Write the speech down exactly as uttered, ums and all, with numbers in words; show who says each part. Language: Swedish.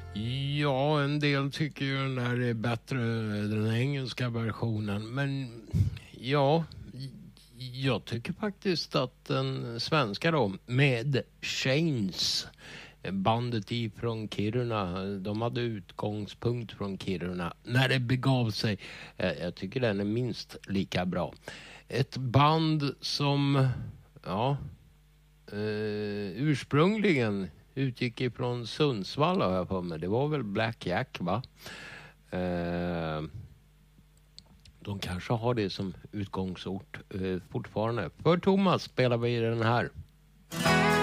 Speaker 1: Ja, en del tycker ju den här är bättre, den engelska versionen. Men ja, jag tycker faktiskt att den svenska då, med Chains, bandet ifrån Kiruna, de hade utgångspunkt från Kiruna när det begav sig. Jag tycker den är minst lika bra. Ett band som, ja, eh, ursprungligen utgick ifrån Sundsvall har jag på mig. Det var väl Black Jack, va? Eh, de kanske har det som utgångsort eh, fortfarande. För Thomas spelar vi den här.